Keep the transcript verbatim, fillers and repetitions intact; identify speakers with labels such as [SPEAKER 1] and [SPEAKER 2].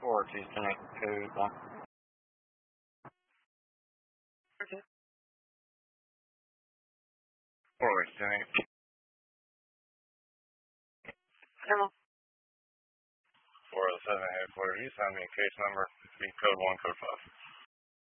[SPEAKER 1] four, Houston eight, code one.
[SPEAKER 2] Okay.
[SPEAKER 1] four, Houston eight.
[SPEAKER 2] Hello.
[SPEAKER 1] four oh seven, headquarters. You send me a case number. Be code one, code five.